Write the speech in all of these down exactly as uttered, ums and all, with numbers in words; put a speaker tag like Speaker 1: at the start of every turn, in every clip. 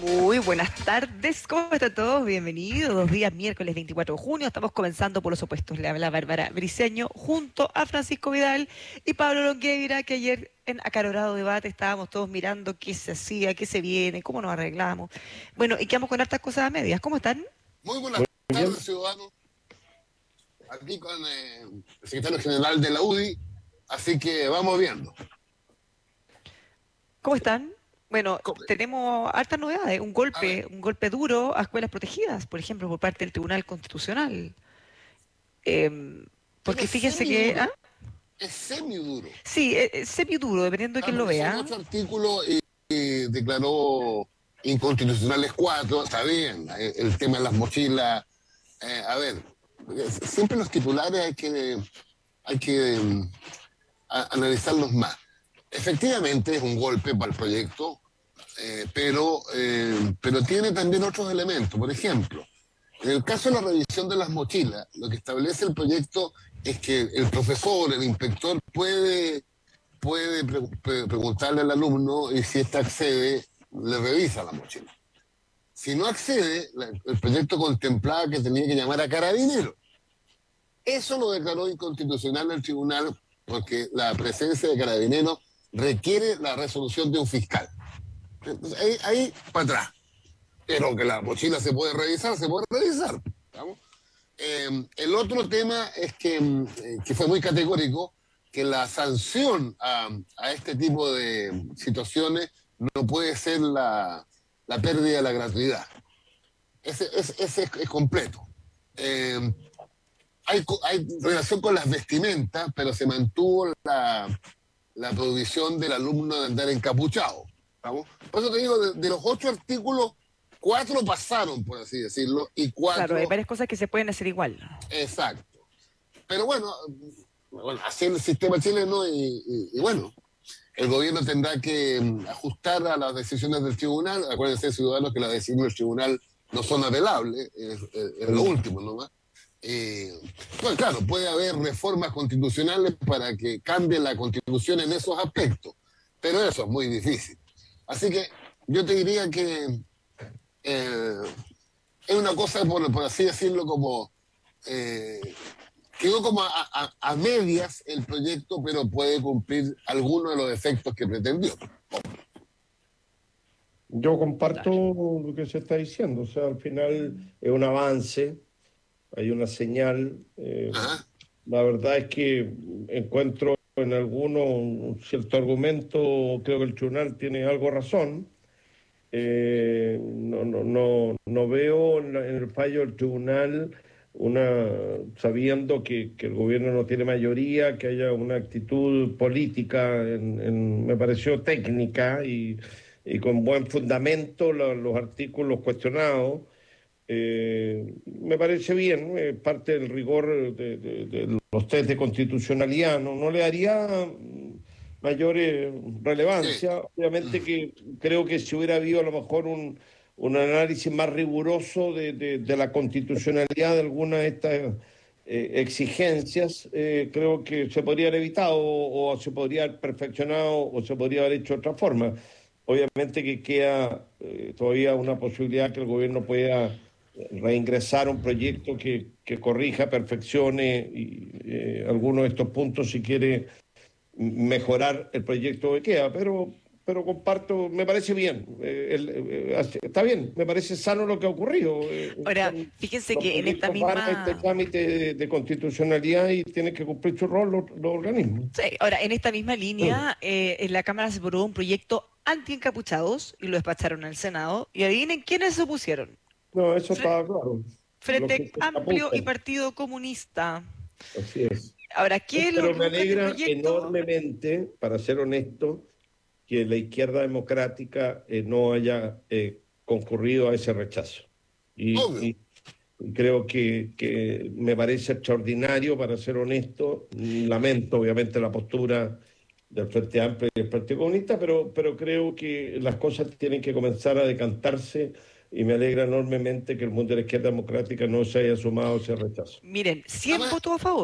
Speaker 1: Muy buenas tardes, ¿cómo están todos? Bienvenidos. Días miércoles veinticuatro de junio, estamos comenzando por los opuestos. Le habla Bárbara Briceño junto a Francisco Vidal y Pablo Longueira, que ayer en acalorado debate estábamos todos mirando qué se hacía, qué se viene, cómo nos arreglamos. Bueno, y quedamos con hartas cosas a medias. ¿Cómo están?
Speaker 2: Muy buenas tardes, ciudadanos. Aquí con eh, el secretario general de la U D I, así que vamos viendo.
Speaker 1: ¿Cómo están? Bueno,
Speaker 2: ¿Cómo?
Speaker 1: tenemos hartas novedades. Un
Speaker 2: A ver,
Speaker 1: golpe, un golpe duro a escuelas protegidas, por ejemplo, por parte del Tribunal Constitucional. Em,
Speaker 2: pero
Speaker 1: porque
Speaker 2: es
Speaker 1: fíjense que,
Speaker 2: semi-duro,
Speaker 1: ¿ah?
Speaker 2: es semi-duro,
Speaker 1: Sí, eh, eh, semi-duro, dependiendo de
Speaker 2: ah,
Speaker 1: quién lo
Speaker 2: porque son
Speaker 1: vea.
Speaker 2: ocho artículos y, y declaró inconstitucionales cuatro, está bien, el, el tema de las mochilas, eh, a ver, siempre los titulares hay que, hay que um, a, analizarlos más. Efectivamente es un golpe para el proyecto, eh, pero, eh, pero tiene también otros elementos. Por ejemplo, en el caso de la revisión de las mochilas, lo que establece el proyecto es que el profesor, el inspector, puede, puede pre pre preguntarle al alumno y si éste accede, le revisa la mochila. Si no accede, la, el proyecto contemplaba que tenía que llamar a Carabineros. Eso lo declaró inconstitucional el tribunal porque la presencia de Carabineros requiere la resolución de un fiscal. Entonces, ahí, ahí para atrás. Pero que la mochila se puede revisar, se puede revisar. ¿Estamos? Eh, el otro tema es que, eh, que fue muy categórico, que la sanción a, a este tipo de situaciones no puede ser la, la pérdida de la gratuidad. Ese, ese, ese es, es, completo. Eh, hay, hay relación con las vestimentas, pero se mantuvo la, la prohibición del alumno de andar encapuchado. ¿Estamos? Por eso te digo, de, de los ocho artículos, cuatro pasaron, por así decirlo, y
Speaker 1: Claro, hay
Speaker 2: cuatro,
Speaker 1: varias cosas que se pueden hacer igual.
Speaker 2: exacto. Pero bueno, bueno así es el sistema chileno y, y, y bueno, el gobierno tendrá que ajustar a las decisiones del tribunal. Acuérdense, ciudadanos, que las decisiones del tribunal no son apelables, es, es, es lo último nomás. Eh, bueno, claro, puede haber reformas constitucionales para que cambie la constitución en esos aspectos, pero eso es muy difícil. Así que yo te diría que eh, es una cosa, por, por así decirlo, como eh, quedó como a, a, a medias el proyecto, pero puede cumplir algunos de los efectos que pretendió.
Speaker 3: Yo comparto
Speaker 1: Claro.
Speaker 3: lo que se está diciendo, o sea, al final es un avance, hay una señal. Eh, la verdad es que encuentro en alguno un cierto argumento, creo que el tribunal tiene algo razón. Eh, no, no, no, no veo en, la, en el fallo del tribunal una, sabiendo que, que el gobierno no tiene mayoría, que haya una actitud política, en, en, me pareció técnica y, y con buen fundamento los, los artículos cuestionados. Eh, me parece bien, eh, parte del rigor de, de, de los test de constitucionalidad, no, no le daría mayor eh, relevancia.
Speaker 2: Sí.
Speaker 3: Obviamente que creo que si hubiera habido a lo mejor un, un análisis más riguroso de, de, de la constitucionalidad de algunas de estas eh, exigencias, eh, creo que se podría haber evitado o, o se podría haber perfeccionado o se podría haber hecho de otra forma. Obviamente que queda eh, todavía una posibilidad que el gobierno pueda reingresar un proyecto que, que corrija, perfeccione y, eh, algunos de estos puntos si quiere mejorar el proyecto que queda, pero, pero comparto, me parece bien, eh, el, eh, está bien, me parece sano lo que ha ocurrido. Eh,
Speaker 1: Ahora,
Speaker 3: son,
Speaker 1: fíjense
Speaker 3: los
Speaker 1: que en esta
Speaker 3: proyectos van a este
Speaker 1: misma...
Speaker 3: trámite de, de constitucionalidad y tienen que cumplir su rol los, los organismos.
Speaker 1: Sí, ahora, en esta misma línea, eh, en la Cámara se aprobó un proyecto anti-encapuchados y lo despacharon al Senado. Y adivinen quiénes se opusieron.
Speaker 3: No, eso
Speaker 1: Fre-
Speaker 3: está claro, lo que
Speaker 1: Frente
Speaker 3: se
Speaker 1: Amplio y
Speaker 3: apuntan,
Speaker 1: Partido Comunista.
Speaker 3: así es.
Speaker 1: Ahora, ¿qué es lo
Speaker 3: Pero
Speaker 1: que
Speaker 3: me
Speaker 1: busca este
Speaker 3: alegra
Speaker 1: proyecto?
Speaker 3: enormemente, para ser honesto, que la izquierda democrática eh, no haya eh, concurrido a ese rechazo. Y,
Speaker 2: Obvio.
Speaker 3: y creo que, que me parece extraordinario, para ser honesto. Lamento, obviamente, la postura del Frente Amplio y del Partido Comunista, pero, pero creo que las cosas tienen que comenzar a decantarse y me alegra enormemente que el mundo de la izquierda democrática no se haya sumado a ese rechazo.
Speaker 1: Miren, cien
Speaker 2: Además,
Speaker 1: votos a favor,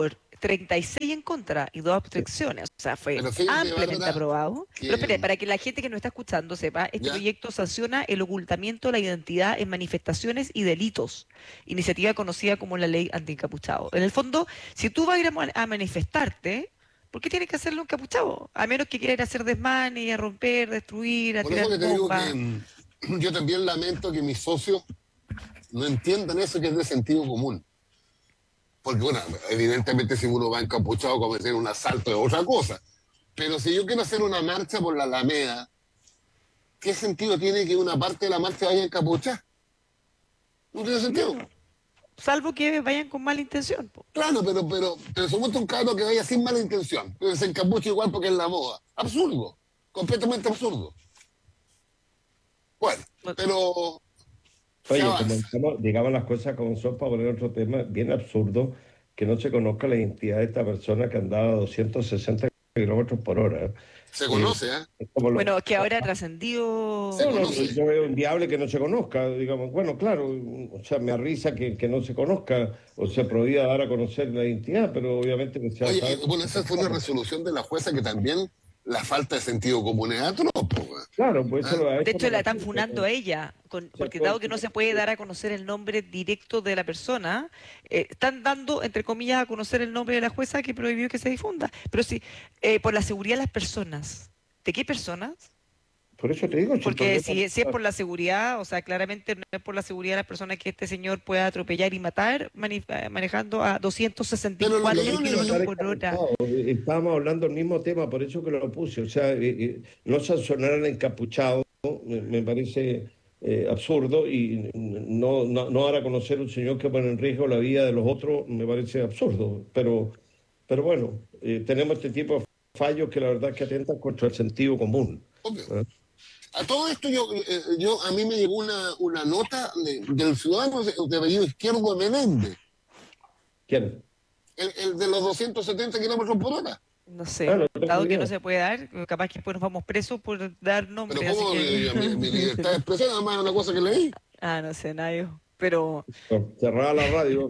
Speaker 1: treinta y seis en contra y dos abstenciones. O sea, fue
Speaker 2: Pero fíjate,
Speaker 1: ampliamente
Speaker 2: Bárbara,
Speaker 1: aprobado.
Speaker 2: que-
Speaker 1: Pero espere, para que la gente que nos está escuchando sepa, este
Speaker 2: ¿Ya?
Speaker 1: proyecto sanciona el ocultamiento de la identidad en manifestaciones y delitos. Iniciativa conocida como la ley antiencapuchado. En el fondo, si tú vas a ir a, ma- a manifestarte, ¿por qué tienes que hacerlo encapuchado? A menos que quieras ir a hacer desmanes, a romper, destruir, a
Speaker 2: Por
Speaker 1: tirar
Speaker 2: eso que te digo
Speaker 1: bombas.
Speaker 2: que mm, yo también lamento que mis socios no entiendan eso que es de sentido común. Porque, bueno, evidentemente si uno va encapuchado a cometer un asalto es otra cosa. Pero si yo quiero hacer una marcha por la Alameda, ¿qué sentido tiene que una parte de la marcha vaya encapuchada? No tiene sentido.
Speaker 1: Salvo que vayan con mala intención, po.
Speaker 2: Claro, pero, pero, pero somos un cabrón que vaya sin mala intención. Pero se encapucha igual porque es la moda. Absurdo. Completamente absurdo. Bueno, pero se
Speaker 3: Oye, como
Speaker 2: avanza.
Speaker 3: digamos, digamos las cosas como son, para poner otro tema, bien absurdo que no se conozca la identidad de esta persona que andaba a doscientos sesenta kilómetros por hora.
Speaker 2: Se
Speaker 3: Eh,
Speaker 2: conoce, ¿eh?
Speaker 3: es como lo-
Speaker 1: Bueno, que ahora ha
Speaker 2: Se
Speaker 1: trascendido.
Speaker 3: no, no,
Speaker 2: conoce.
Speaker 3: yo veo inviable que no se conozca, digamos. Bueno, claro, o sea, me arriesga que, que no se conozca o se prohíba dar a conocer la identidad, pero obviamente que se va a
Speaker 2: Oye,
Speaker 3: saber.
Speaker 2: eh, bueno, esa fue una resolución de la jueza que también la falta de sentido común es atroz, po, weón.
Speaker 3: Claro, pues eso
Speaker 2: ¿Ah?
Speaker 3: lo ha
Speaker 1: De
Speaker 3: hecho
Speaker 1: hecho, la
Speaker 3: para
Speaker 1: están funando a ella, con-
Speaker 3: se
Speaker 1: porque
Speaker 3: puede-
Speaker 1: dado que no se puede dar a conocer el nombre directo de la persona, eh, están dando, entre comillas, a conocer el nombre de la jueza que prohibió que se difunda. Pero sí, eh, por la seguridad de las personas. ¿De qué personas?
Speaker 3: Por eso te digo, si el
Speaker 1: Porque
Speaker 3: problema
Speaker 1: si, si es por la seguridad, o sea, claramente no es por la seguridad de las personas que este señor pueda atropellar y matar mani- eh, manejando a
Speaker 2: Pero lo que
Speaker 1: doscientos sesenta y cuatro
Speaker 2: yo leí-
Speaker 1: kilómetros
Speaker 3: estar
Speaker 1: por hora.
Speaker 3: encapuchado. Eh, Estábamos hablando del mismo tema, por eso que lo puse. O sea, eh, eh, no sancionar al encapuchado me, me parece eh, absurdo y no, no, no dar a conocer a un señor que pone en riesgo la vida de los otros me parece absurdo. Pero, pero bueno, eh, tenemos este tipo de fallos que la verdad es que atentan contra el sentido común.
Speaker 2: Obvio.
Speaker 3: ¿Ah?
Speaker 2: A todo esto yo, eh, yo a mí me llegó una, una nota de- del ciudadano de, de apellido Izquierdo Menéndez,
Speaker 3: ¿Quién?
Speaker 2: el, el de los doscientos setenta kilómetros por hora.
Speaker 1: No
Speaker 3: Ah,
Speaker 1: sé,
Speaker 3: no tengo
Speaker 1: dado que
Speaker 3: idea.
Speaker 1: no se puede dar, capaz que después nos vamos presos por dar
Speaker 2: Pero
Speaker 1: nombre, así
Speaker 2: como
Speaker 1: que...
Speaker 2: mi, mi- mi libertad de expresión, además es una cosa que leí.
Speaker 1: Ah, no sé, Nayo. Pero
Speaker 3: Cerrada la radio.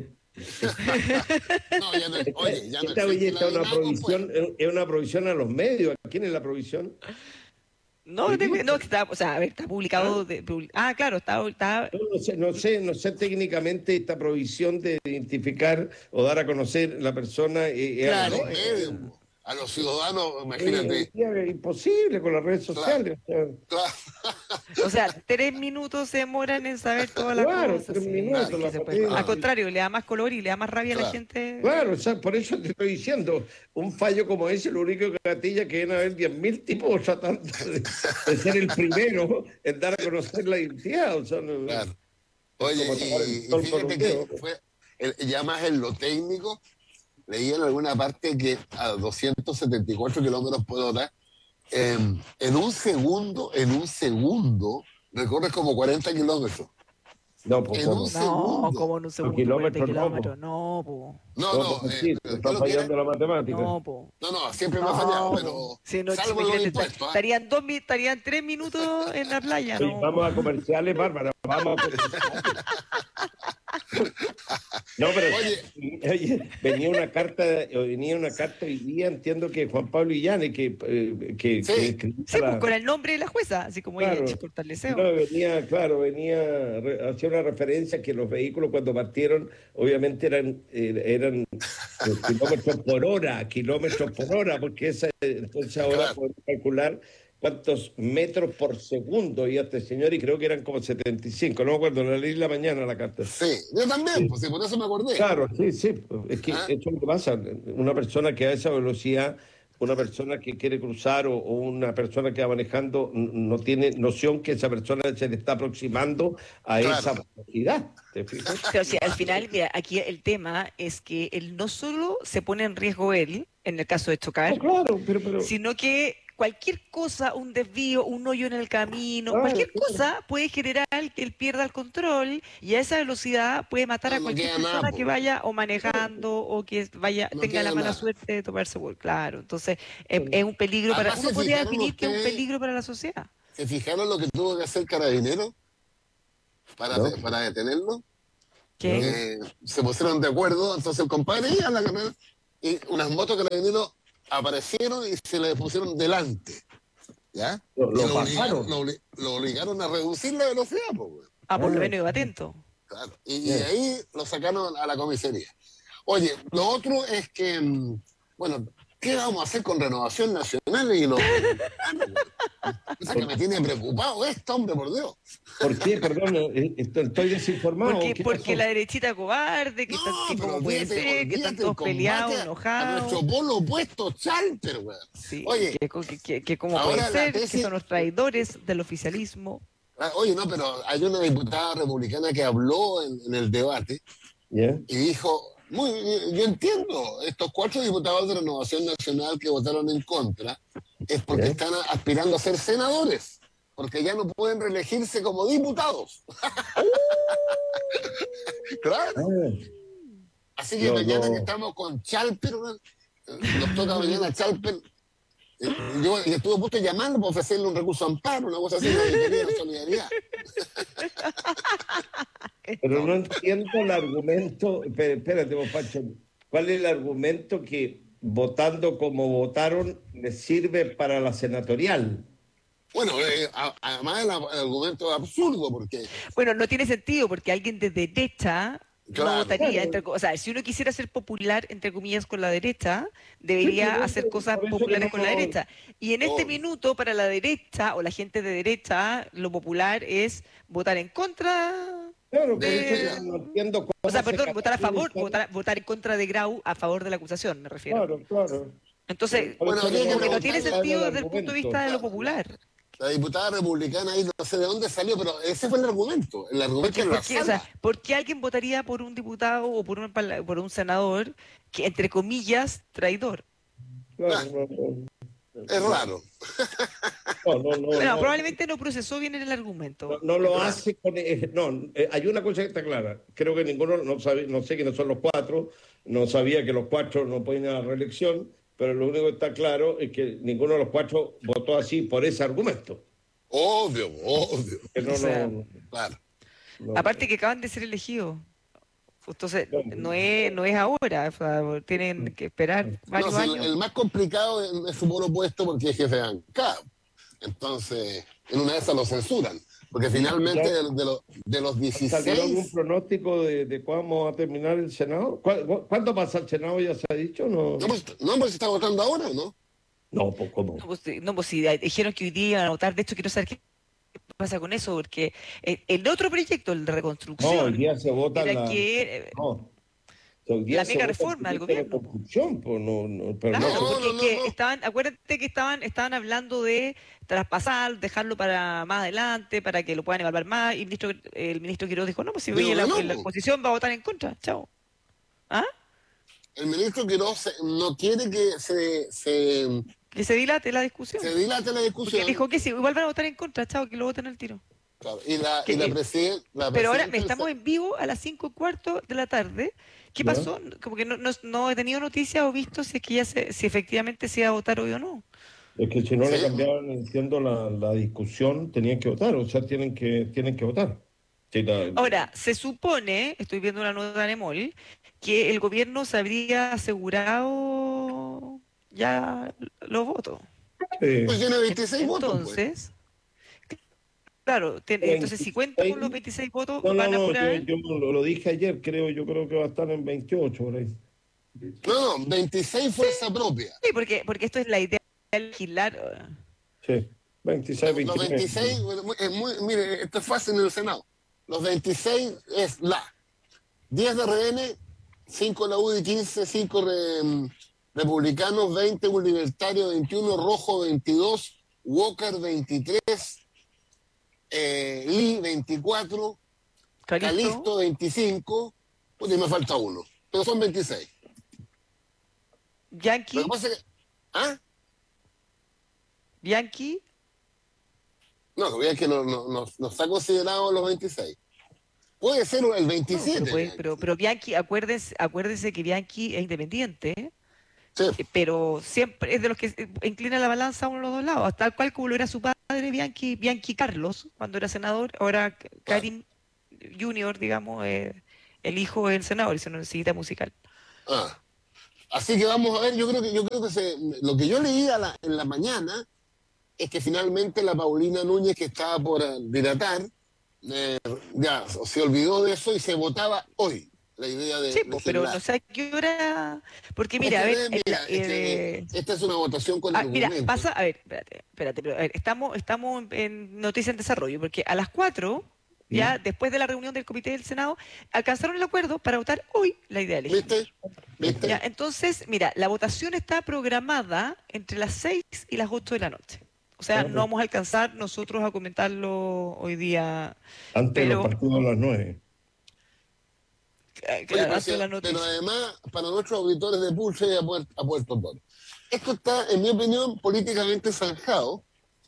Speaker 2: No, ya no, oye, ya no
Speaker 3: Esta
Speaker 2: existe
Speaker 3: belleza
Speaker 2: la
Speaker 3: es una
Speaker 2: DINACO, pues.
Speaker 3: provisión, es una provisión a los medios. ¿A quién es la provisión?
Speaker 1: no,
Speaker 3: Sí,
Speaker 1: tengo-
Speaker 3: sí.
Speaker 1: no, está, o sea, a ver, está publicado. De, publi- ah, claro, está, está.
Speaker 3: No, no sé, no sé, no sé técnicamente esta provisión de identificar o dar a conocer la persona. eh, eh,
Speaker 2: A
Speaker 1: Claro.
Speaker 2: los
Speaker 3: no,
Speaker 2: medios,
Speaker 3: eh,
Speaker 2: po. A los ciudadanos,
Speaker 3: eh,
Speaker 2: imagínate.
Speaker 3: eh, imposible con las redes sociales. O sea,
Speaker 2: Claro,
Speaker 1: O sea, tres minutos se demoran en saber todas las
Speaker 3: Claro,
Speaker 1: cosas.
Speaker 3: tres
Speaker 1: sí,
Speaker 3: minutos,
Speaker 1: sí, que
Speaker 3: la
Speaker 1: se puede-
Speaker 3: potencia.
Speaker 1: Al contrario, le da más color y le da más rabia a la
Speaker 2: Claro.
Speaker 1: gente.
Speaker 3: claro, o sea, por eso te estoy diciendo, un fallo como ese, lo único que gatilla que viene a haber diez mil tipos tratando de, de ser el primero en dar a conocer la identidad. O sea, no-
Speaker 2: claro.
Speaker 3: es
Speaker 2: Oye,
Speaker 3: como tapar el
Speaker 2: y, y
Speaker 3: sol con
Speaker 2: fíjate
Speaker 3: un
Speaker 2: que
Speaker 3: dedo.
Speaker 2: fue, el- ya más en lo técnico, leí en alguna parte que a doscientos setenta y cuatro kilómetros por hora, eh, en un segundo, en un segundo, recorres como cuarenta kilómetros.
Speaker 3: No, pues
Speaker 2: En un
Speaker 3: cómo.
Speaker 1: No,
Speaker 2: segundo.
Speaker 1: como en un segundo,
Speaker 3: kilómetros
Speaker 1: cuarenta
Speaker 3: no,
Speaker 1: kilómetros. No, po.
Speaker 2: No,
Speaker 3: No,
Speaker 2: no,
Speaker 3: pues
Speaker 2: eh,
Speaker 3: sí, te
Speaker 2: ¿qué
Speaker 3: está
Speaker 2: es lo que era?
Speaker 3: fallando la matemática.
Speaker 1: No, po.
Speaker 2: No, no, siempre me ha fallado,
Speaker 1: No,
Speaker 2: pero
Speaker 1: po. Sí, no,
Speaker 2: salvo los
Speaker 1: imagínate,
Speaker 2: impuestos. ¿ah?
Speaker 1: estarían dos, mi- estarían tres minutos en la playa,
Speaker 3: Oye,
Speaker 1: ¿no?
Speaker 3: vamos a comerciales, Bárbara, vamos a comerciales. No, pero
Speaker 2: Oye,
Speaker 3: oye, venía una carta, venía una carta hoy día, entiendo que Juan Pablo Illane, que, eh, que,
Speaker 2: Sí.
Speaker 3: que escribía
Speaker 1: Sí, pues
Speaker 3: la-
Speaker 1: con el nombre de la jueza, así como
Speaker 3: Claro.
Speaker 1: ella, fortaleceo.
Speaker 3: No, venía, claro, venía, re- hacía una referencia que los vehículos cuando partieron, obviamente eran, eh, eran eh, kilómetros por hora, kilómetros por hora, porque esa, entonces ahora
Speaker 2: Claro.
Speaker 3: podemos calcular cuántos metros por segundo iba este señor y creo que eran como setenta y cinco, no me acuerdo, la leí la mañana la carta.
Speaker 2: sí, yo también, pues sí, por eso me acordé.
Speaker 3: Claro, sí, sí, es que
Speaker 2: ¿Ah?
Speaker 3: eso es lo que pasa, una persona que a esa velocidad, una persona que quiere cruzar o, o una persona que va manejando n- no tiene noción que esa persona se le está aproximando a
Speaker 2: Claro.
Speaker 3: esa velocidad, ¿te fijas?
Speaker 1: Pero si al final, mira, aquí el tema es que él no solo se pone en riesgo él, en el caso de chocar,
Speaker 3: No, claro, pero, pero
Speaker 1: sino que cualquier cosa, un desvío, un hoyo en el camino,
Speaker 3: Claro,
Speaker 1: cualquier
Speaker 3: claro.
Speaker 1: cosa puede generar que él pierda el control y a esa velocidad puede matar
Speaker 2: No,
Speaker 1: a
Speaker 2: no
Speaker 1: cualquier
Speaker 2: queda
Speaker 1: persona
Speaker 2: nada,
Speaker 1: que
Speaker 2: po.
Speaker 1: vaya o manejando o que vaya
Speaker 2: No
Speaker 1: tenga la
Speaker 2: queda
Speaker 1: mala
Speaker 2: nada.
Speaker 1: suerte de tomarse por claro. Entonces es, es un peligro para
Speaker 2: Además,
Speaker 1: uno
Speaker 2: ¿se
Speaker 1: podría
Speaker 2: fijaron
Speaker 1: definir que es un
Speaker 2: ustedes?
Speaker 1: peligro para la sociedad.
Speaker 2: ¿Se fijaron lo que tuvo que hacer Carabinero para,
Speaker 3: No.
Speaker 2: para detenerlo?
Speaker 1: ¿Qué?
Speaker 2: Eh, se pusieron de acuerdo, entonces el compadre iba a la carrera y unas motos carabineros aparecieron y se le pusieron delante. ¿Ya?
Speaker 3: Lo,
Speaker 2: y
Speaker 3: lo
Speaker 2: lo, obligaron,
Speaker 3: pasaron.
Speaker 2: lo, lo obligaron a reducir la velocidad, pues, güey.
Speaker 1: Ah, por lo
Speaker 3: Ah,
Speaker 1: menos iba atento.
Speaker 2: Claro. Y, y
Speaker 3: bien.
Speaker 2: de ahí lo sacaron a la comisaría. Oye, lo otro es que, mm, bueno, ¿qué vamos a hacer con Renovación Nacional y los republicanos, güey? O sea, que me tiene preocupado esto, hombre, por Dios.
Speaker 3: ¿Por qué? Perdón, eh, estoy, estoy desinformado.
Speaker 1: Porque,
Speaker 3: ¿Qué
Speaker 1: porque
Speaker 3: pasó?
Speaker 1: la derechita cobarde, que,
Speaker 2: No,
Speaker 1: está, que
Speaker 2: pero
Speaker 1: cómo puede
Speaker 2: olvídate,
Speaker 1: ser, que
Speaker 2: olvídate
Speaker 1: están todos
Speaker 2: el combate
Speaker 1: peleados,
Speaker 2: a- a
Speaker 1: enojados.
Speaker 2: nuestro polo opuesto, Chalper, güey.
Speaker 1: Sí,
Speaker 2: Oye,
Speaker 1: que, que, que, que cómo
Speaker 2: ahora
Speaker 1: puede
Speaker 2: la
Speaker 1: ser, que
Speaker 2: tesis-
Speaker 1: son los traidores del oficialismo.
Speaker 2: ah, oye, no, pero hay una diputada republicana que habló en, en el debate
Speaker 3: ¿Ya?
Speaker 2: y dijo, muy, yo entiendo, estos cuatro diputados de Renovación Nacional que votaron en contra es porque
Speaker 3: ¿Ya?
Speaker 2: están aspirando a ser senadores, porque ya no pueden reelegirse como diputados. Claro.
Speaker 3: Ah,
Speaker 2: Así que
Speaker 3: No,
Speaker 2: mañana
Speaker 3: no.
Speaker 2: que estamos con Chalper, ¿no? Nos toca mañana Chalper. eh, Yo y estuve a punto de llamarlo para ofrecerle un recurso de amparo, una cosa así, una auditoría de solidaridad.
Speaker 3: pero no entiendo el argumento. Espé- Espérate, vos, Pancho. ¿Cuál es el argumento que votando como votaron les sirve para la senatorial?
Speaker 2: Bueno, eh, a- además el, el argumento es absurdo, porque,
Speaker 1: Bueno, no tiene sentido porque alguien de derecha no
Speaker 2: Claro.
Speaker 1: votaría.
Speaker 3: Claro.
Speaker 1: Entre, o sea, si uno quisiera ser popular, entre comillas, con la derecha,
Speaker 3: Sí,
Speaker 1: debería
Speaker 3: por
Speaker 1: hacer
Speaker 3: eso-
Speaker 1: cosas
Speaker 3: por eso que
Speaker 1: populares
Speaker 3: no-
Speaker 1: con la derecha. Y en este
Speaker 2: Obvio.
Speaker 1: minuto, para la derecha o la gente de derecha, lo popular es votar en contra.
Speaker 3: Claro, por
Speaker 1: de-
Speaker 3: eso que no entiendo cómo
Speaker 1: O sea,
Speaker 3: se
Speaker 1: perdón, votar a favor,
Speaker 3: catalizan.
Speaker 1: votar, votar en contra de Grau a favor de la acusación, me refiero.
Speaker 3: Claro, claro.
Speaker 1: Entonces,
Speaker 3: Por
Speaker 2: Bueno,
Speaker 3: eso
Speaker 2: habría que
Speaker 1: como que no
Speaker 2: preguntarle
Speaker 1: tiene
Speaker 2: al
Speaker 1: sentido desde el punto de
Speaker 3: argumento.
Speaker 1: vista de lo
Speaker 2: Claro,
Speaker 1: popular.
Speaker 2: la diputada republicana ahí no sé de dónde salió, pero ese fue el argumento. El argumento
Speaker 1: Porque,
Speaker 2: en la
Speaker 1: porque, o
Speaker 2: sala.
Speaker 1: sea, ¿por qué alguien votaría por un diputado o por un, parla- por un senador que, entre comillas, traidor?
Speaker 3: Claro,
Speaker 2: Ah.
Speaker 3: no, no,
Speaker 2: Es raro.
Speaker 3: no, no, no,
Speaker 1: Bueno,
Speaker 3: no.
Speaker 1: probablemente no procesó bien el argumento.
Speaker 3: No, no lo hace con... eh, no, eh, hay una cosa que está clara. Creo que ninguno, no, sabe, no sé quiénes son los cuatro, no sabía que los cuatro no pueden ir a la reelección, pero lo único que está claro es que ninguno de los cuatro votó así por ese argumento.
Speaker 2: Obvio, obvio.
Speaker 3: Que no,
Speaker 1: O sea,
Speaker 3: no,
Speaker 2: Claro.
Speaker 3: no-
Speaker 1: Aparte que acaban de ser elegidos. Entonces,
Speaker 3: No.
Speaker 1: no es, no es ahora, o sea, tienen que esperar
Speaker 2: No,
Speaker 1: varios
Speaker 2: si el,
Speaker 1: años.
Speaker 2: el más complicado es, es su polo opuesto porque es jefe de ANCAP. Entonces, en una de esas lo censuran. Porque finalmente
Speaker 3: ya-
Speaker 2: de, de los, de los
Speaker 3: ¿Salió algún
Speaker 2: dieciséis...
Speaker 3: pronóstico de, de cuándo va a terminar el Senado? ¿Cu- ¿Cuándo pasa el Senado? ¿Ya se ha dicho? No,
Speaker 2: No, pues, no, pues se está votando ahora, ¿no?
Speaker 3: no pues ¿cómo?
Speaker 1: No, pues, sí, no, pues sí, dijeron que hoy día iban a votar. De hecho, quiero saber qué pasa con eso, porque eh, el otro proyecto, el de
Speaker 3: No,
Speaker 1: reconstrucción,
Speaker 3: hoy día se vota
Speaker 1: era
Speaker 3: la...
Speaker 1: que eh,
Speaker 3: No. Hoy día
Speaker 1: la
Speaker 3: se
Speaker 1: mega
Speaker 3: vota el
Speaker 1: reforma del
Speaker 3: proyecto de
Speaker 1: gobierno.
Speaker 3: construcción, pues, no, no, pero
Speaker 1: claro,
Speaker 3: no,
Speaker 2: no,
Speaker 1: porque
Speaker 2: no, no,
Speaker 1: que
Speaker 2: no.
Speaker 1: estaban, acuérdate que estaban, estaban hablando de traspasar, dejarlo para más adelante, para que lo puedan evaluar más, y el ministro, el ministro Quiroz dijo, no, pues si
Speaker 2: Digo
Speaker 1: oye,
Speaker 2: que
Speaker 1: la,
Speaker 2: no,
Speaker 1: la
Speaker 2: po.
Speaker 1: oposición va a votar en contra, chao. ¿Ah?
Speaker 2: El ministro Quiroz se- no quiere que se, se,
Speaker 1: Que se dilate la discusión.
Speaker 2: se dilate la
Speaker 1: Porque
Speaker 2: discusión.
Speaker 1: dijo que sí, igual van a votar en contra, chao, que lo voten al tiro.
Speaker 2: Claro, y la,
Speaker 1: que-
Speaker 2: y la,
Speaker 1: eh,
Speaker 2: presiden- la
Speaker 1: Pero ahora
Speaker 2: presidenta del
Speaker 1: estamos
Speaker 2: Se-
Speaker 1: en vivo a las cinco y cuarto de la tarde. ¿Qué
Speaker 3: Ya.
Speaker 1: pasó? Como que no, no, no he tenido noticias o visto si es que ya se, si efectivamente se iba a votar hoy o no.
Speaker 3: es que si no le
Speaker 2: Sí.
Speaker 3: cambiaban, entiendo, la, la discusión, tenían que votar, o sea, tienen que, tienen que votar. Sí, la-
Speaker 1: Ahora, se supone, estoy viendo una nota de Emol, que el gobierno se habría asegurado ya los votos.
Speaker 3: sí.
Speaker 2: Pues tiene veintiséis votos, pues.
Speaker 1: Entonces, claro, tiene- entonces si cuenta con los veintiséis votos,
Speaker 3: No, no,
Speaker 1: van a
Speaker 3: no,
Speaker 1: apurar.
Speaker 3: yo, yo lo, lo dije ayer, creo, yo creo que va a estar en veintiocho por ahí.
Speaker 2: No, no, veintiséis fuerza propia.
Speaker 1: Sí, porque, porque esto es la idea de legislar.
Speaker 3: Sí, veintiséis,
Speaker 2: Los
Speaker 3: veintinueve.
Speaker 2: veintiséis, bueno, muy- es muy, mire, esto es fácil en el Senado. Los veintiséis es la diez de R N, cinco la U D I, quince, cinco re- republicanos, veinte un libertario, veintiuno rojo, veintidós, Walker veintitrés, eh, Lee veinticuatro,
Speaker 1: Calisto,
Speaker 2: Calisto veinticinco, pues y me falta uno, pero son veintiséis.
Speaker 1: Yankee,
Speaker 2: Lo que pasa es que, ¿ah?
Speaker 1: Bianchi,
Speaker 2: No, lo que es que no, no, no, no está considerado los veintiséis. Puede ser el
Speaker 1: no,
Speaker 2: veintisiete.
Speaker 1: pero, puede- pero, pero Bianchi, acuérdese, acuérdese que Bianchi es independiente, ¿eh?
Speaker 2: Sí.
Speaker 1: Eh, pero siempre es de los que eh, inclina la balanza a uno de los dos lados, tal cual como lo era su padre Bianchi, Bianchi Carlos, cuando era senador, ahora Karim Junior, digamos, eh, el hijo del senador, y se necesita musical.
Speaker 2: Ah. Así que vamos a ver, yo creo que yo creo que se, lo que yo leía la, en la mañana es que finalmente la Paulina Núñez, que estaba por dilatar, eh, ya se olvidó de eso y se votaba hoy la idea de
Speaker 1: Sí, po, pero
Speaker 2: legislar.
Speaker 1: no sé a qué hora. Porque
Speaker 2: Es
Speaker 1: mira, a
Speaker 2: que,
Speaker 1: ver,
Speaker 2: ve,
Speaker 1: el-
Speaker 2: mira, es que
Speaker 1: eh,
Speaker 2: esta es una votación con
Speaker 1: ah, mira,
Speaker 2: argumentos.
Speaker 1: pasa, a ver, espérate, espérate, pero a ver, estamos, estamos en, en noticia en desarrollo, porque a las cuatro, ya
Speaker 3: ¿Mm?
Speaker 1: después de la reunión del Comité del Senado, alcanzaron el acuerdo para votar hoy la idea de legislar.
Speaker 2: ¿Viste?
Speaker 1: Ya,
Speaker 2: ¿Viste?
Speaker 1: entonces, mira, la votación está programada entre las seis y las ocho de la noche. O sea,
Speaker 3: Ah,
Speaker 1: no
Speaker 3: pues,
Speaker 1: vamos a alcanzar nosotros a comentarlo hoy día,
Speaker 3: antes de los
Speaker 1: pero,
Speaker 3: partidos a las nueve.
Speaker 1: eh,
Speaker 2: Oye,
Speaker 1: claro,
Speaker 2: pero,
Speaker 1: antes
Speaker 2: si-
Speaker 1: de la
Speaker 2: pero
Speaker 1: noticia.
Speaker 2: además, para nuestros auditores de Pulse y a Puerto, a Puerto Montt, esto está, en mi opinión, políticamente zanjado.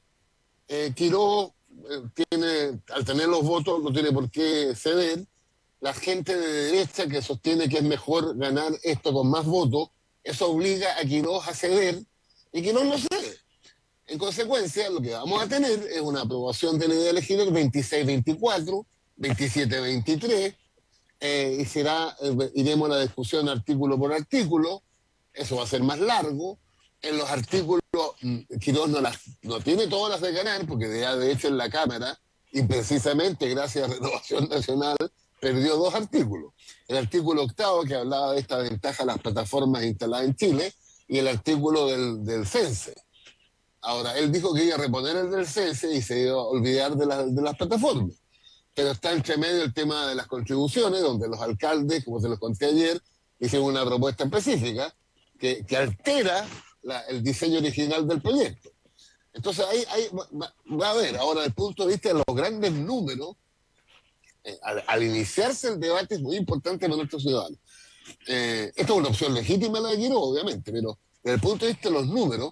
Speaker 2: Eh, Quirós eh, tiene, al tener los votos, no tiene por qué ceder. La gente de derecha que sostiene que es mejor ganar esto con más votos, eso obliga a Quirós a ceder y Quirós no cede. En consecuencia, lo que vamos a tener es una aprobación de la idea de legislar veintiséis veinticuatro, veintisiete veintitrés, eh, y será, eh, iremos a la discusión artículo por artículo, eso va a ser más largo. En los artículos, mm, Quirós no, las, no tiene todas las de ganar, porque ya de hecho en la Cámara, y precisamente gracias a Renovación Nacional, perdió dos artículos. El artículo octavo, que hablaba de esta ventaja de las plataformas instaladas en Chile, y el artículo del, del CENSE. Ahora, él dijo que iba a reponer el del CENSE y se iba a olvidar de, la, de las plataformas. Pero está entre medio el tema de las contribuciones, donde los alcaldes, como se los conté ayer, hicieron una propuesta específica que, que altera la, el diseño original del proyecto. Entonces, ahí, ahí va, va, a haber, ahora, desde el punto de vista de los grandes números, eh, al, al, iniciarse el debate es muy importante para nuestros ciudadanos. Eh, esto es una opción legítima la de Quirós, obviamente, pero desde el punto de vista de los números,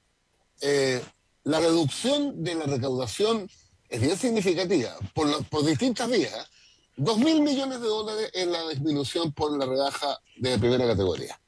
Speaker 2: eh, la reducción de la recaudación es bien significativa, por, lo, por distintas vías. Dos mil millones de dólares es la disminución por la rebaja de primera categoría.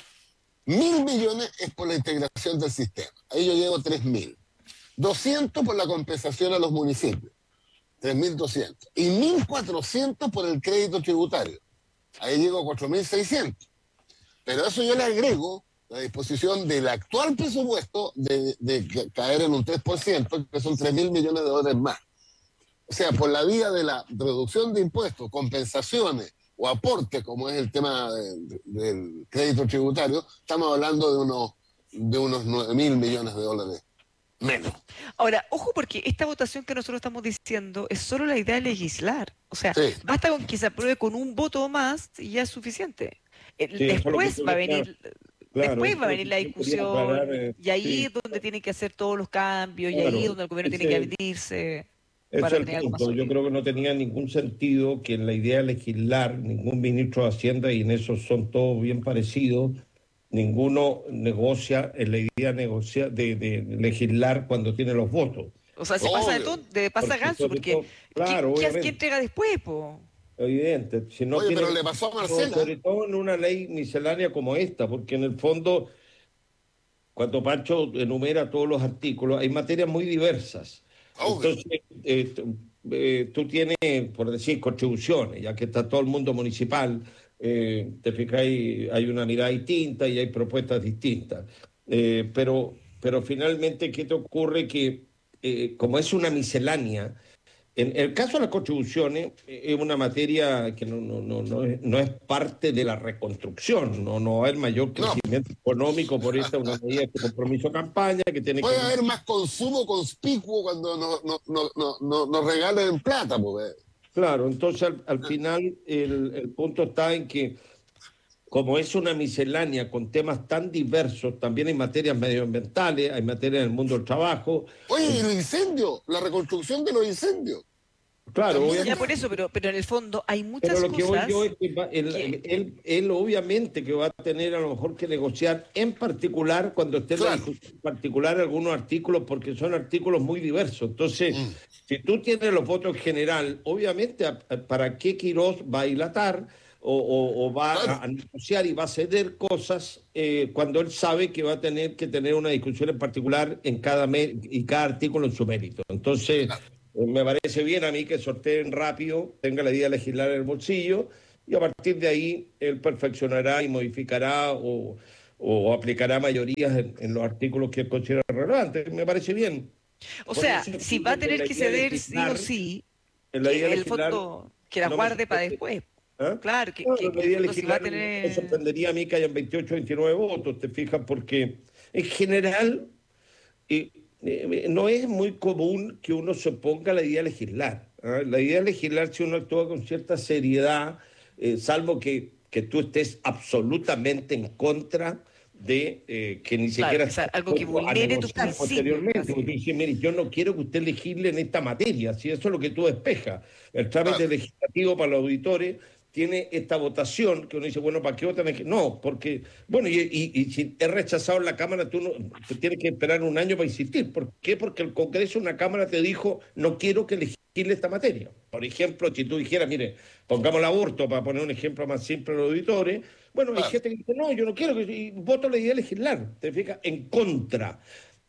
Speaker 2: Mil millones es por la integración del sistema. Ahí yo llevo tres mil. Doscientos por la compensación a los municipios. Tres mil doscientos. Y mil cuatrocientos por el crédito tributario. Ahí llego a cuatro mil seiscientos. Pero a eso yo le agrego la disposición del actual presupuesto de, de caer en un tres por ciento, que son tres mil millones de dólares más. O sea, por la vía de la reducción de impuestos, compensaciones o aportes, como es el tema de, de, del crédito tributario, estamos hablando de unos, de unos nueve mil millones de dólares menos.
Speaker 1: Ahora, ojo, porque esta votación que nosotros estamos diciendo es solo la idea de legislar. O sea,
Speaker 2: Sí.
Speaker 1: basta con que se apruebe con un voto más y ya es suficiente. Eh,
Speaker 3: Sí,
Speaker 1: después va a venir...
Speaker 3: Claro,
Speaker 1: Después va a venir la discusión
Speaker 3: aclarar, eh,
Speaker 1: y ahí
Speaker 3: sí.
Speaker 1: es donde tienen que hacer todos los cambios
Speaker 3: Claro,
Speaker 1: y ahí es donde el gobierno
Speaker 3: ese,
Speaker 1: tiene que abrirse
Speaker 3: ese
Speaker 1: para
Speaker 3: es el
Speaker 1: tener algo más
Speaker 3: punto. Yo
Speaker 1: sólido.
Speaker 3: creo que no tenía ningún sentido que en la idea de legislar ningún ministro de Hacienda, y en eso son todos bien parecidos, ninguno negocia en la idea negocia de, de legislar cuando tiene los votos.
Speaker 1: O sea, se pasa de
Speaker 2: Obvio.
Speaker 1: todo, de pasa
Speaker 3: Porque
Speaker 1: ganso,
Speaker 3: sobre
Speaker 1: porque
Speaker 3: todo- claro,
Speaker 1: ¿qué, qué,
Speaker 3: obviamente.
Speaker 1: qué entrega después, po?
Speaker 3: Evidente. Si no
Speaker 2: Oye,
Speaker 3: tiene,
Speaker 2: pero le pasó a Marcela.
Speaker 3: sobre todo en una ley miscelánea como esta, porque en el fondo, cuando Pancho enumera todos los artículos, hay materias muy diversas.
Speaker 2: Obvio.
Speaker 3: Entonces, eh, eh, tú tienes, por decir, contribuciones, ya que está todo el mundo municipal, eh, te fijas, hay, hay una mirada distinta y hay propuestas distintas. Eh, pero, pero finalmente, ¿qué te ocurre? Que eh, como es una miscelánea, en el caso de las contribuciones, eh, es una materia que no, no, no, no, es, no es parte de la reconstrucción, no, no hay mayor crecimiento no. económico por esta una medida de compromiso de campaña que tiene
Speaker 2: Puede
Speaker 3: que...
Speaker 2: haber más consumo conspicuo cuando nos no, no, no, no, no regalen plata, pues.
Speaker 3: Claro, entonces al, al final el, el punto está en que como es una miscelánea con temas tan diversos, también hay materias medioambientales, hay materias del mundo del trabajo.
Speaker 2: Oye, y el incendio, la reconstrucción de los incendios.
Speaker 3: Claro,
Speaker 2: También.
Speaker 1: Ya por eso, pero, pero en el fondo hay muchas
Speaker 3: pero lo que voy
Speaker 1: cosas.
Speaker 3: yo es que va- él,
Speaker 1: que-
Speaker 3: él, él obviamente que va a tener a lo mejor que negociar en particular cuando esté en la
Speaker 2: Claro.
Speaker 3: discusión en particular algunos artículos, porque son artículos muy diversos. Entonces,
Speaker 2: Mm.
Speaker 3: si tú tienes los votos en general, obviamente, a- a- ¿para qué Quirós va a dilatar o, o- o va
Speaker 2: Claro.
Speaker 3: a, a negociar y va a ceder cosas eh, cuando él sabe que va a tener que tener una discusión en particular en cada me- y cada artículo en su mérito? Entonces,
Speaker 2: Claro.
Speaker 3: eh, me parece bien a mí que sorteen rápido, tenga la idea de legislar en el bolsillo y a partir de ahí él perfeccionará y modificará o, o aplicará mayorías en, en los artículos que él considera relevantes. Me parece bien.
Speaker 1: O
Speaker 3: Por
Speaker 1: sea,
Speaker 3: eso
Speaker 1: si va a
Speaker 3: entiendo que en
Speaker 1: tener
Speaker 3: la
Speaker 1: que
Speaker 3: idea de
Speaker 1: ceder sí o
Speaker 3: legislar,
Speaker 1: sí,
Speaker 3: en la idea
Speaker 1: que
Speaker 3: de
Speaker 1: el
Speaker 3: legislar
Speaker 1: fondo que la
Speaker 3: no me
Speaker 1: guarde para
Speaker 3: sorprende.
Speaker 1: después.
Speaker 3: ¿Ah?
Speaker 1: Claro, que,
Speaker 3: No,
Speaker 1: que,
Speaker 3: en
Speaker 1: que
Speaker 3: la
Speaker 1: el
Speaker 3: idea de
Speaker 1: fondo si va a
Speaker 3: legislar no me
Speaker 1: tener...
Speaker 3: sorprendería a mí que hayan veintiocho, veintinueve votos, te fijas, porque en general eh, eh, no es muy común que uno se oponga a la idea de legislar. ¿Ah? La idea de legislar, si uno actúa con cierta seriedad, eh, salvo que, que tú estés absolutamente en contra de eh, que ni
Speaker 1: Claro,
Speaker 3: siquiera
Speaker 1: que sea
Speaker 3: estés
Speaker 1: algo que
Speaker 3: dispuesto a
Speaker 1: vulnere tus
Speaker 3: negociar
Speaker 1: principios,
Speaker 3: posteriormente.
Speaker 1: casi.
Speaker 3: Porque dice, mire, yo no quiero que usted legisle en esta materia, si eso es lo que tú despejas. El trámite
Speaker 2: Claro.
Speaker 3: legislativo para los auditores tiene esta votación que uno dice, bueno, ¿para qué votan? No, porque, bueno, y, y, y si es rechazado en la Cámara, tú, no, tú tienes que esperar un año para insistir. ¿Por qué? Porque el Congreso, una Cámara te dijo, no quiero que legisle esta materia. Por ejemplo, si tú dijeras, mire, pongamos el aborto, para poner un ejemplo más simple a los auditores, bueno, hay
Speaker 2: Claro.
Speaker 3: gente que dice, no, yo no quiero, que y voto la idea de legislar, te fijas, en contra.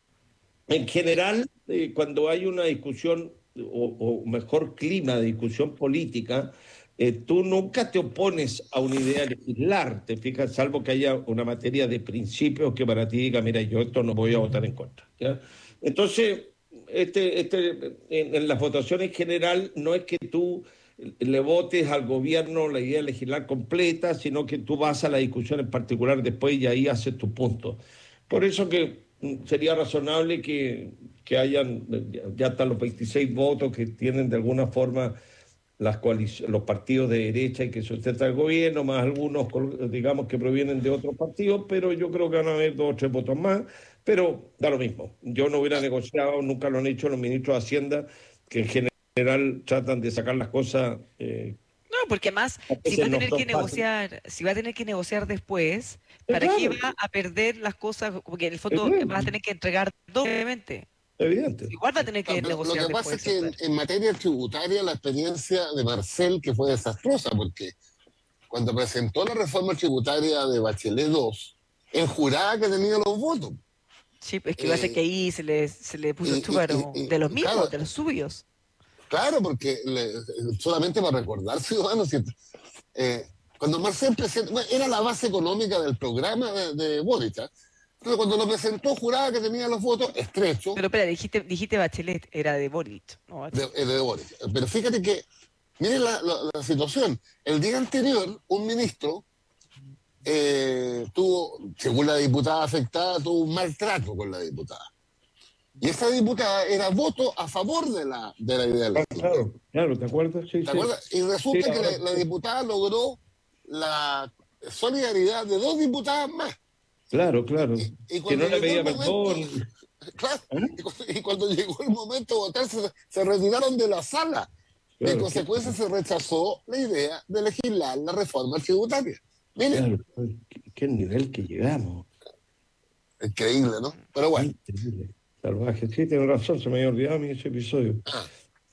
Speaker 3: En general, eh, cuando hay una discusión, o, o mejor clima de discusión política, eh, tú nunca te opones a una idea de legislar, te fijas, salvo que haya una materia de principios que para ti diga, mira, yo esto no voy a votar en contra. ¿Ya? Entonces, este, este, en, en las votaciones en general, no es que tú le votes al gobierno la idea de legislar completa, sino que tú vas a la discusión en particular después y ahí haces tu punto. Por eso que sería razonable que, que hayan ya hasta los veintiséis votos que tienen de alguna forma las los partidos de derecha y que sustentan el gobierno, más algunos, digamos, que provienen de otros partidos, pero yo creo que van a haber dos o tres votos más, pero da lo mismo. Yo no hubiera negociado, nunca lo han hecho los ministros de Hacienda, que en general tratan de sacar las cosas, eh,
Speaker 1: No, porque además,
Speaker 3: a
Speaker 1: si va
Speaker 3: veces
Speaker 1: a
Speaker 3: no
Speaker 1: tener que
Speaker 3: son fáciles.
Speaker 1: negociar, si va a tener que negociar después,
Speaker 3: Eh,
Speaker 1: ¿para qué
Speaker 3: claro,
Speaker 1: va a perder las cosas? Porque en el fondo vas a
Speaker 3: evidente,
Speaker 1: tener que entregar doblemente.
Speaker 3: evidente.
Speaker 1: Igual va a tener
Speaker 2: No,
Speaker 1: que
Speaker 2: pero lo
Speaker 1: negociar
Speaker 2: que pasa es
Speaker 1: después,
Speaker 2: que en,
Speaker 1: César.
Speaker 2: en materia tributaria la experiencia de Marcel que fue desastrosa, porque cuando presentó la reforma tributaria de Bachelet dos, él juraba que tenía los votos.
Speaker 1: Sí, es que pasa que
Speaker 2: Eh,
Speaker 1: ahí se le, se le puso el
Speaker 2: y, y-
Speaker 1: chúbaro
Speaker 2: y-
Speaker 1: de los
Speaker 2: y, claro,
Speaker 1: mismos, de los suyos.
Speaker 2: claro, porque le- solamente para recordar, ciudadanos, si- eh, cuando Marcel presentó, bueno, era la base económica del programa de, de Boric, ¿ah? Entonces cuando lo presentó juraba que tenía los votos estrechos
Speaker 1: Pero espera, dijiste, dijiste Bachelet, era de Boric, ¿no?
Speaker 2: de,
Speaker 1: Bachelet.
Speaker 2: eh, de Boric. Pero fíjate que, miren la, la- la situación, el día anterior un ministro eh, tuvo, según la diputada afectada, tuvo un maltrato con la diputada. Y esa diputada era voto a favor de la, de la idea
Speaker 3: Ah,
Speaker 2: legislativa.
Speaker 3: claro, claro, ¿te acuerdas? Sí,
Speaker 2: ¿Te
Speaker 3: sí.
Speaker 2: acuerdas? Y
Speaker 3: Sí,
Speaker 2: resulta que
Speaker 3: ahora
Speaker 2: la, la
Speaker 3: sí.
Speaker 2: diputada logró la solidaridad de dos diputadas más.
Speaker 3: Claro, claro.
Speaker 2: Y, y
Speaker 3: Que
Speaker 2: cuando
Speaker 3: no le
Speaker 2: llegó el
Speaker 3: pedía
Speaker 2: momento,
Speaker 3: perdón.
Speaker 2: claro,
Speaker 3: ¿Ah?
Speaker 2: y cuando, y cuando llegó el momento de votar, se, se retiraron de la sala. En
Speaker 3: Claro, qué,
Speaker 2: consecuencia, se rechazó la idea de legislar la reforma tributaria. Mire,
Speaker 3: claro, qué, qué nivel que llegamos.
Speaker 2: increíble, ¿no? Pero bueno.
Speaker 3: Increíble. Salvaje. Sí, tienes razón, se me había olvidado a mí ese episodio.
Speaker 2: Ah.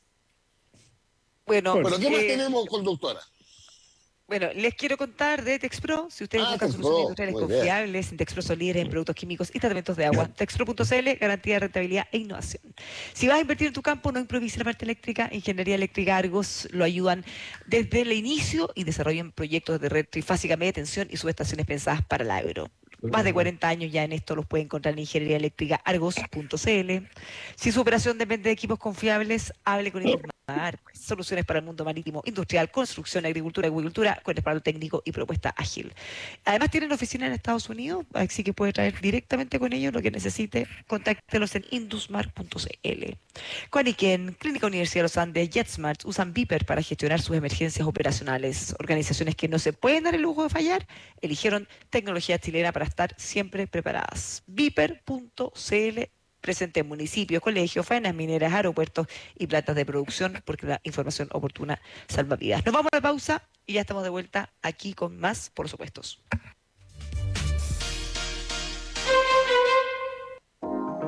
Speaker 1: Bueno,
Speaker 3: Bueno,
Speaker 2: Bueno, ¿qué más
Speaker 1: eh,
Speaker 2: tenemos, conductora?
Speaker 1: bueno, les quiero contar de Texpro. Si ustedes
Speaker 2: Ah,
Speaker 1: buscan soluciones
Speaker 2: Texpro,
Speaker 1: industriales
Speaker 2: muy bien.
Speaker 1: confiables, en Texpro son líderes en productos químicos y tratamientos de agua. Texpro punto c l, garantía de rentabilidad e innovación. Si vas a invertir en tu campo, no improvises la parte eléctrica. Ingeniería Eléctrica Argos lo ayudan desde el inicio y desarrollan proyectos de red trifásica, media tensión y subestaciones pensadas para el agro. Más de cuarenta años ya en esto los puede encontrar en ingeniería eléctrica argos punto c l. Si su operación depende de equipos confiables, hable con Indusmar. Soluciones para el mundo marítimo, industrial, construcción, agricultura, acuicultura, con respaldo técnico y propuesta ágil. Además tienen oficina en Estados Unidos, así que puede traer directamente con ellos lo que necesite. Contáctelos en indusmar punto c l. Coniken, Clínica Universidad de los Andes, JetSmart usan Viper para gestionar sus emergencias operacionales. Organizaciones que no se pueden dar el lujo de fallar, eligieron tecnología chilena para estar siempre preparadas. Viper punto c l, presente en municipios, colegios, faenas mineras, aeropuertos y plantas de producción, porque la información oportuna salva vidas. Nos vamos a la pausa y ya estamos de vuelta aquí con más, por supuestos.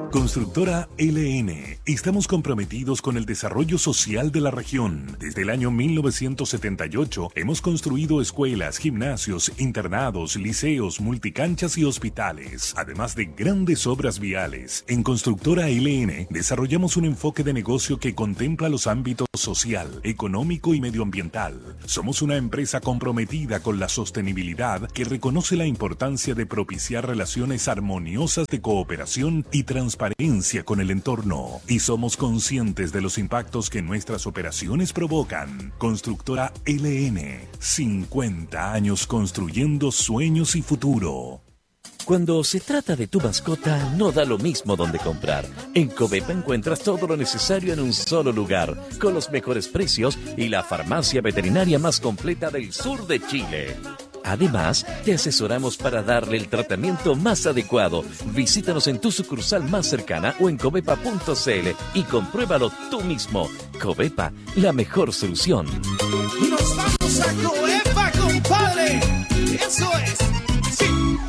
Speaker 4: Constructora L N. Estamos comprometidos con el desarrollo social de la región. Desde el año mil novecientos setenta y ocho hemos construido escuelas, gimnasios, internados, liceos, multicanchas y hospitales, además de grandes obras viales. En Constructora L N desarrollamos un enfoque de negocio que contempla los ámbitos social, económico y medioambiental. Somos una empresa comprometida con la sostenibilidad que reconoce la importancia de propiciar relaciones armoniosas de cooperación y transparencia con el entorno, y somos conscientes de los impactos que nuestras operaciones provocan. Constructora L N, cincuenta años construyendo sueños y futuro.
Speaker 5: Cuando se trata de tu mascota, no da lo mismo donde comprar. En Covepa encuentras todo lo necesario en un solo lugar, con los mejores precios y la farmacia veterinaria más completa del sur de Chile. Además, te asesoramos para darle el tratamiento más adecuado. Visítanos en tu sucursal más cercana o en covepa punto cl y compruébalo tú mismo. Covepa, la mejor solución.
Speaker 6: ¡Nos vamos a Covepa, compadre! ¡Eso es! ¡Sí!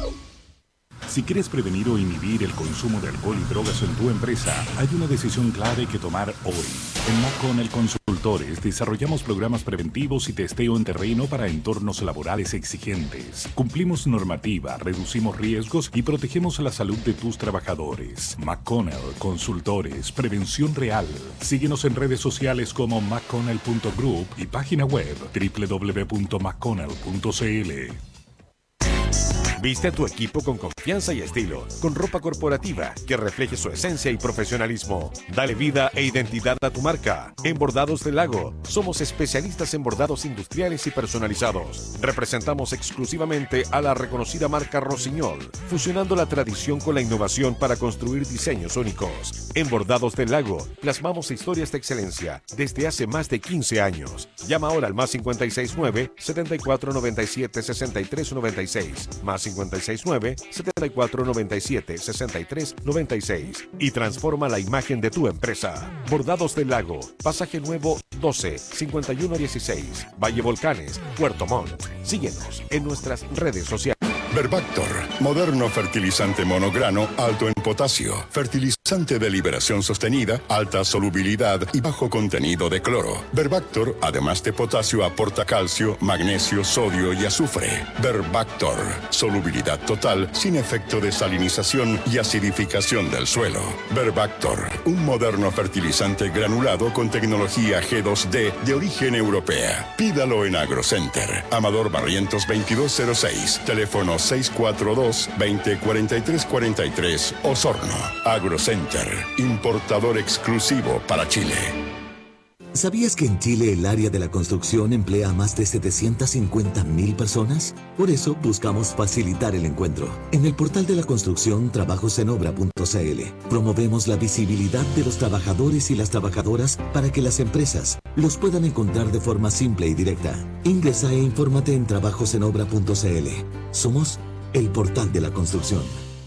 Speaker 4: Si quieres prevenir o inhibir el consumo de alcohol y drogas en tu empresa, hay una decisión clave que tomar hoy. En McConnell Consultores desarrollamos programas preventivos y testeo en terreno para entornos laborales exigentes. Cumplimos normativa, reducimos riesgos y protegemos la salud de tus trabajadores. McConnell Consultores, prevención real. Síguenos en redes sociales como mcconnell punto group y página web doble u doble u doble u punto mcconnell punto cl.
Speaker 7: Viste a tu equipo con confianza y estilo, con ropa corporativa que refleje su esencia y profesionalismo. Dale vida e identidad a tu marca. En Bordados del Lago, somos especialistas en bordados industriales y personalizados. Representamos exclusivamente a la reconocida marca Rossignol, fusionando la tradición con la innovación para construir diseños únicos. En Bordados del Lago, plasmamos historias de excelencia desde hace más de quince años. Llama ahora al más cinco seis nueve, siete cuatro nueve siete, seis tres nueve seis, más cinco seis nueve, siete cuatro nueve siete, seis tres nueve seis y transforma la imagen de tu empresa. Bordados del Lago, Pasaje Nuevo doce, cincuenta y uno dieciséis, Valle Volcanes, Puerto Montt. Síguenos en nuestras redes sociales.
Speaker 8: Verbactor, moderno fertilizante monograno alto en potasio, fertilizante de liberación sostenida, alta solubilidad y bajo contenido de cloro. Verbactor, además de potasio, aporta calcio, magnesio, sodio y azufre. Verbactor, solubilidad total, sin efecto de salinización y acidificación del suelo. Verbactor, un moderno fertilizante granulado con tecnología G dos D de origen europea. Pídalo en AgroCenter. Amador Barrientos veintidós cero seis, teléfono seis cuatro dos, veinte, cuarenta y tres cuarenta y tres, Osorno. AgroCenter, importador exclusivo para Chile.
Speaker 9: ¿Sabías que en Chile el área de la construcción emplea a más de setecientas cincuenta mil personas? Por eso buscamos facilitar el encuentro. En el portal de la construcción trabajos en obra punto cl promovemos la visibilidad de los trabajadores y las trabajadoras para que las empresas los puedan encontrar de forma simple y directa. Ingresa e infórmate en trabajos en obra punto cl. Somos el portal de la construcción.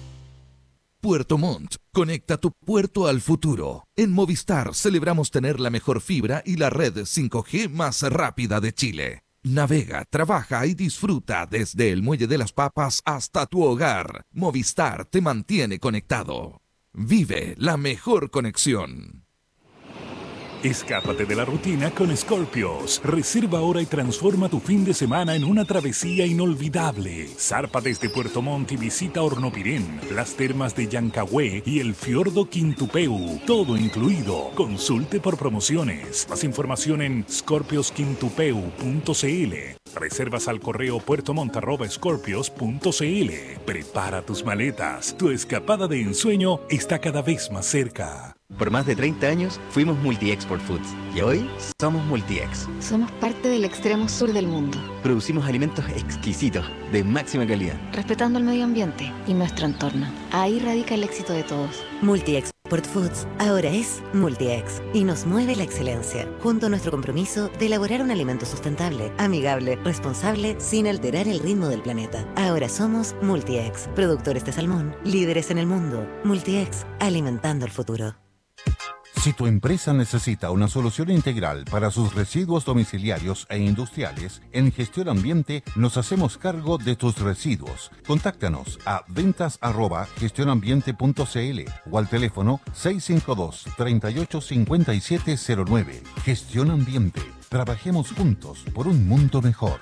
Speaker 10: Puerto Montt, conecta tu puerto al futuro. En Movistar celebramos tener la mejor fibra y la red cinco G más rápida de Chile. Navega, trabaja y disfruta desde el Muelle de las Papas hasta tu hogar. Movistar te mantiene conectado. Vive la mejor conexión.
Speaker 4: Escápate de la rutina con Scorpios. Reserva ahora y transforma tu fin de semana en una travesía inolvidable. Zarpa desde Puerto Montt y visita Hornopirén, las termas de Yancahue y el fiordo Quintupeu. Todo incluido. Consulte por promociones. Más información en scorpios quintupeu punto cl. Reservas al correo puertomont arroba scorpios punto cl. Prepara tus maletas. Tu escapada de ensueño está cada vez más cerca.
Speaker 11: Por más de treinta años fuimos Multi-Export Foods y hoy somos Multi-Ex.
Speaker 12: Somos parte del extremo sur del mundo.
Speaker 11: Producimos alimentos exquisitos, de máxima calidad.
Speaker 12: Respetando el medio ambiente y nuestro entorno. Ahí radica el éxito de todos.
Speaker 13: Multi-Export Foods ahora es Multi-Ex y nos mueve la excelencia, junto a nuestro compromiso de elaborar un alimento sustentable, amigable, responsable, sin alterar el ritmo del planeta. Ahora somos Multi-Ex, productores de salmón, líderes en el mundo. Multi-Ex, alimentando el futuro.
Speaker 14: Si tu empresa necesita una solución integral para sus residuos domiciliarios e industriales, en Gestión Ambiente nos hacemos cargo de tus residuos. Contáctanos a ventas arroba gestionambiente punto cl o al teléfono seis cinco dos, tres ocho cinco siete cero nueve. Gestión Ambiente. Trabajemos juntos por un mundo mejor.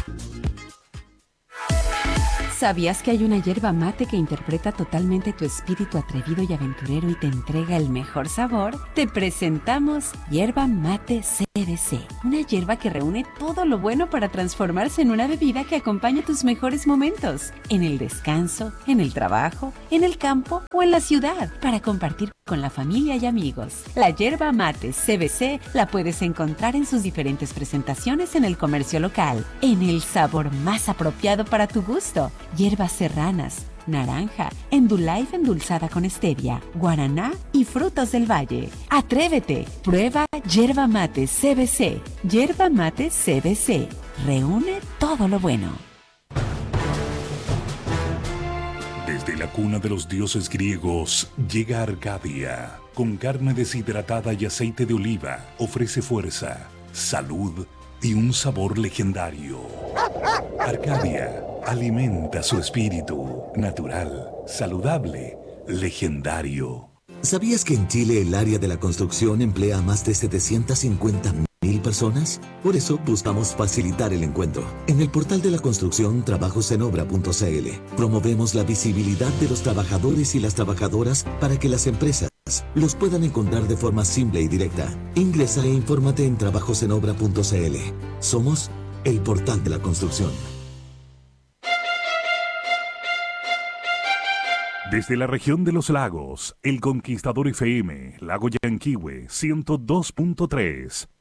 Speaker 15: ¿Sabías que hay una yerba mate que interpreta totalmente tu espíritu atrevido y aventurero y te entrega el mejor sabor? Te presentamos Yerba Mate C B C, una yerba que reúne todo lo bueno para transformarse en una bebida que acompaña tus mejores momentos, en el descanso, en el trabajo, en el campo o en la ciudad, para compartir con la familia y amigos. La Yerba Mate C B C la puedes encontrar en sus diferentes presentaciones en el comercio local, en el sabor más apropiado para tu gusto. Hierbas serranas, naranja, Endulife endulzada con stevia, guaraná y frutos del valle. ¡Atrévete! Prueba Yerba Mate C B C. Yerba Mate C B C. Reúne todo lo bueno.
Speaker 4: Desde la cuna de los dioses griegos llega Arcadia. Con carne deshidratada y aceite de oliva, ofrece fuerza, salud y un sabor legendario. Arcadia alimenta su espíritu, natural, saludable, legendario.
Speaker 9: ¿Sabías que en Chile el área de la construcción emplea a más de setecientas cincuenta mil personas? Por eso buscamos facilitar el encuentro. En el portal de la construcción trabajos en obra punto cl promovemos la visibilidad de los trabajadores y las trabajadoras para que las empresas los puedan encontrar de forma simple y directa. Ingresa e infórmate en trabajos en obra punto cl. Somos el portal de la construcción.
Speaker 4: Desde la región de los lagos, El Conquistador F M, Lago Yanquihue ciento dos punto tres.